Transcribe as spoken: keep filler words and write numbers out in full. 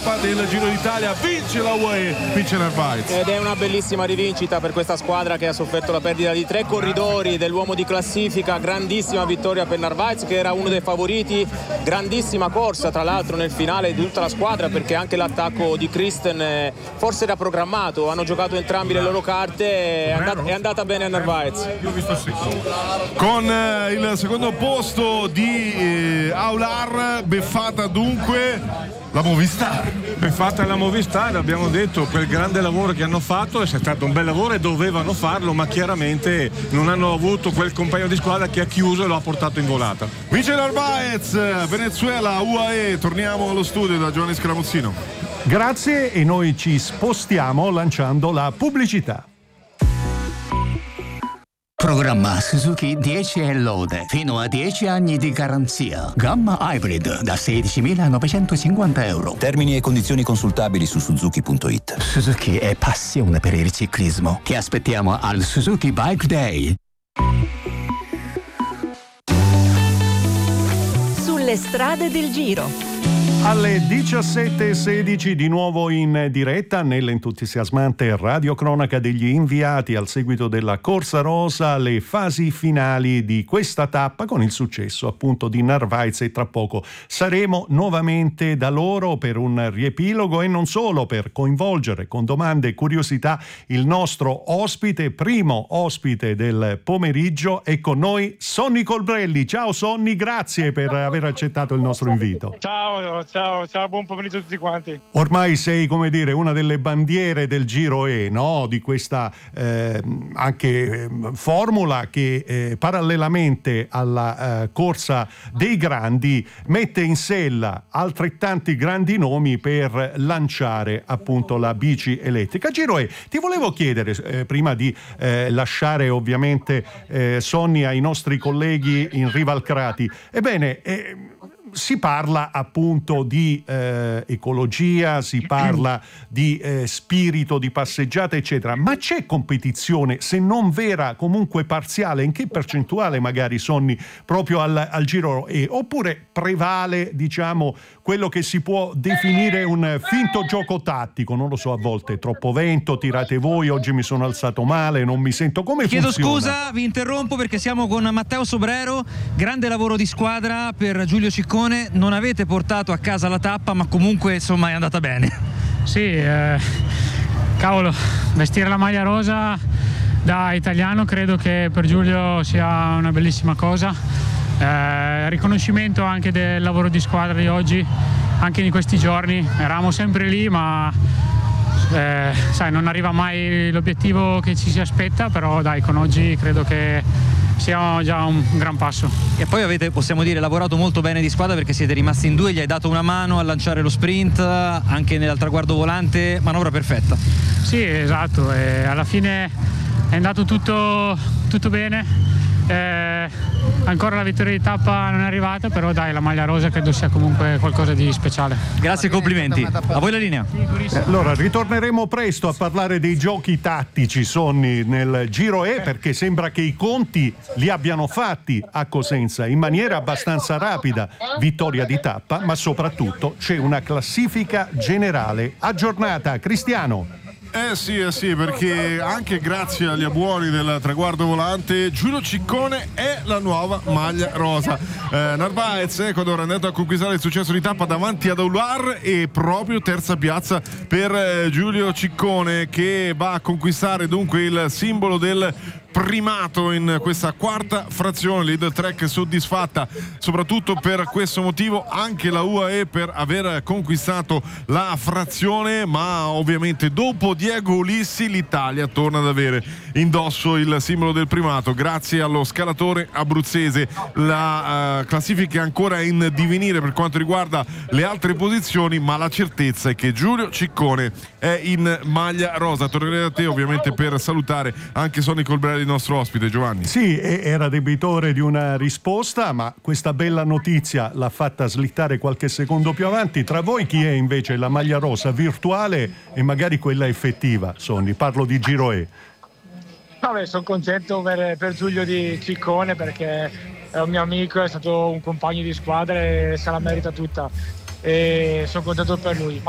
tappa del Giro d'Italia, vince la U A E, vince Narvaez. Ed è una bellissima rivincita per questa squadra che ha sofferto la perdita di tre corridori, dell'uomo di classifica. Grandissima vittoria per Narvaez, che era uno dei favoriti, grandissima corsa tra l'altro nel finale di tutta la squadra, perché anche l'attacco di Christen forse era programmato, hanno giocato entrambi le loro carte, è andata, è andata bene a Narvaez. Io ho visto sì. Con eh, il secondo posto di eh, Aular, beffata dunque la Movistar. Beffata la Movistar, abbiamo detto, per il grande lavoro che hanno fatto. È stato un bel lavoro e dovevano farlo, ma chiaramente non hanno avuto quel compagno di squadra che ha chiuso e lo ha portato in volata. Vince Narvaez, Venezuela, U A E. Torniamo allo studio da Giovanni Scaramuzzino. Grazie, e noi ci spostiamo lanciando la pubblicità. Programma Suzuki dieci e lode, fino a dieci anni di garanzia. Gamma Hybrid da sedicimilanovecentocinquanta euro. Termini e condizioni consultabili su suzuki punto it. Suzuki è passione per il ciclismo. Ti aspettiamo al Suzuki Bike Day. Sulle strade del Giro. Alle diciassette e sedici di nuovo in diretta nell'entusiasmante radiocronaca degli inviati al seguito della Corsa Rosa, le fasi finali di questa tappa con il successo appunto di Narvaez, e tra poco saremo nuovamente da loro per un riepilogo e non solo, per coinvolgere con domande e curiosità il nostro ospite, primo ospite del pomeriggio. È con noi Sonny Colbrelli. Ciao Sonny, grazie per aver accettato il nostro invito. Ciao, ciao, ciao, buon pomeriggio a tutti quanti. Ormai sei, come dire, una delle bandiere del Giro E, no? Di questa eh, anche eh, formula che eh, parallelamente alla eh, corsa dei grandi mette in sella altrettanti grandi nomi per lanciare appunto la bici elettrica. Giro E, ti volevo chiedere eh, prima di eh, lasciare ovviamente eh, Sonny ai nostri colleghi in riva al Crati. Ebbene, eh, si parla appunto di eh, ecologia, si parla di eh, spirito di passeggiata eccetera, ma c'è competizione, se non vera comunque parziale, in che percentuale magari Sonny proprio al, al Giro E, oppure prevale diciamo quello che si può definire un finto gioco tattico? Non lo so, a volte troppo vento, tirate voi, oggi mi sono alzato male, non mi sento, come Chiedo funziona? scusa, vi interrompo perché siamo con Matteo Sobrero, grande lavoro di squadra per Giulio Ciccone. Non avete portato a casa la tappa, ma comunque insomma è andata bene. Sì, eh, cavolo, vestire la maglia rosa da italiano credo che per Giulio sia una bellissima cosa. Eh, riconoscimento anche del lavoro di squadra di oggi, anche di questi giorni. Eravamo sempre lì, ma eh, sai, non arriva mai l'obiettivo che ci si aspetta, però dai, con oggi credo che sia già un gran passo. E poi avete, possiamo dire, lavorato molto bene di squadra, perché siete rimasti in due, gli hai dato una mano a lanciare lo sprint, anche nel traguardo volante, manovra perfetta. Sì, esatto, e alla fine è andato tutto, tutto bene. Eh, ancora la vittoria di tappa non è arrivata, però dai, la maglia rosa credo sia comunque qualcosa di speciale. Grazie e complimenti. A voi la linea. Eh, allora ritorneremo presto a parlare dei giochi tattici, Sonny, nel Giro E, perché sembra che i conti li abbiano fatti a Cosenza in maniera abbastanza rapida, vittoria di tappa, ma soprattutto c'è una classifica generale aggiornata. Cristiano. Eh sì, eh sì, perché anche grazie agli abuoni del traguardo volante Giulio Ciccone è la nuova maglia rosa. eh, Narvaez Ecuador è andato a conquistare il successo di tappa davanti ad Aular, e proprio terza piazza per eh, Giulio Ciccone, che va a conquistare dunque il simbolo del primato in questa quarta frazione. Lead Trek soddisfatta soprattutto per questo motivo, anche la U A E per aver conquistato la frazione, ma ovviamente dopo Diego Ulissi l'Italia torna ad avere indosso il simbolo del primato grazie allo scalatore abruzzese. La uh, classifica è ancora in divenire per quanto riguarda le altre posizioni, ma la certezza è che Giulio Ciccone è in maglia rosa. Tornerei a te ovviamente per salutare anche Sonny Colbrelli, il nostro ospite. Giovanni. Sì, era debitore di una risposta, ma questa bella notizia l'ha fatta slittare qualche secondo più avanti. Tra voi chi è invece la maglia rosa virtuale e magari quella effettiva, Sonny? Parlo di Giro E. Vabbè, sono contento per, per Giulio di Ciccone, perché è un mio amico, è stato un compagno di squadra e se la merita tutta, e sono contento per lui.